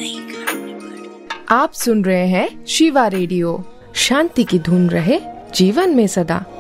आप सुन रहे हैं शिवा रेडियो। शांति की धुन रहे जीवन में सदा।